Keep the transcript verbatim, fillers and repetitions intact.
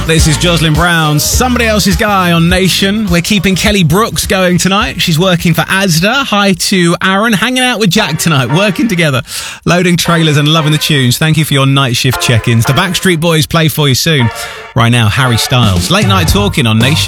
This is Jocelyn Brown, Somebody Else's Guy on Nation. We're keeping Kelly Brooks going tonight. She's working for Asda. Hi to Aaron, hanging out with Jack tonight, working together, loading trailers and loving the tunes. Thank you for your night shift check-ins. The Backstreet Boys play for you soon. Right now, Harry Styles. Late Night Talking on Nation.